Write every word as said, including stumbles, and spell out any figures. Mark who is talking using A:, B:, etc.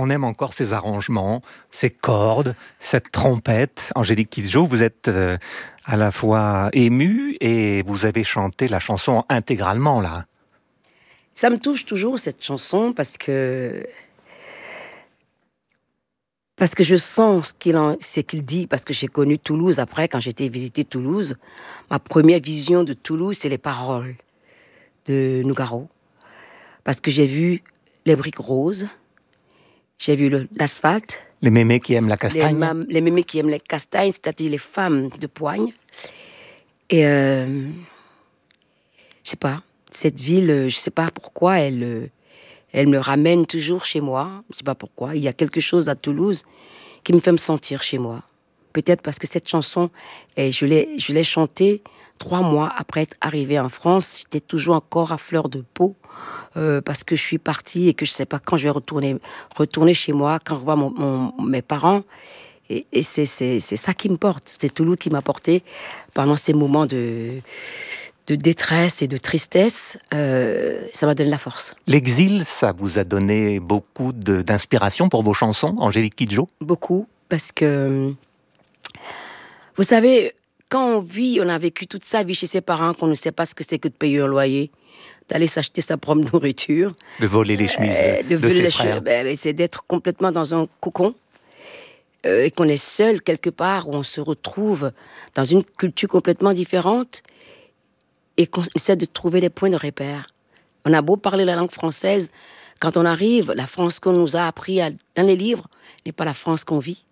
A: on aime encore ces arrangements, ces cordes, cette trompette. Angélique Kidjo, vous êtes euh, à la fois émue et vous avez chanté la chanson intégralement, là.
B: Ça me touche toujours, cette chanson, parce que... Parce que je sens ce qu'il, en, ce qu'il dit, parce que j'ai connu Toulouse après, quand j'étais visiter Toulouse. Ma première vision de Toulouse, c'est les paroles de Nougaro. Parce que j'ai vu les briques roses, j'ai vu le, l'asphalte.
A: Les mémés qui aiment la castagne.
B: Les, mam, les mémés qui aiment les castagnes, c'est-à-dire les femmes de poigne. Et euh, je sais pas, cette ville, je sais pas pourquoi, elle, elle me ramène toujours chez moi. Je sais pas pourquoi. Il y a quelque chose à Toulouse qui me fait me sentir chez moi. Peut-être parce que cette chanson, et je l'ai, je l'ai chantée trois mois après être arrivée en France. J'étais toujours encore à fleur de peau euh, parce que je suis partie et que je sais pas quand je vais retourner, retourner chez moi, quand je revois mon, mon, mes parents. Et, et c'est, c'est, c'est ça qui me porte. C'est Toulouse qui m'a porté pendant ces moments de, de détresse et de tristesse. Euh, ça m'a donné la force.
A: L'exil, ça vous a donné beaucoup de, d'inspiration pour vos chansons, Angélique Kidjo ?
B: Beaucoup, parce que... Vous savez, quand on vit, on a vécu toute sa vie chez ses parents, qu'on ne sait pas ce que c'est que de payer un loyer, d'aller s'acheter sa propre nourriture.
A: De voler les chemises euh, de, de ses frères.
B: Che- ben, c'est d'être complètement dans un cocon. Euh, et qu'on est seul quelque part, où on se retrouve dans une culture complètement différente et qu'on essaie de trouver des points de repère. On a beau parler la langue française, quand on arrive, la France qu'on nous a appris à, dans les livres n'est pas la France qu'on vit.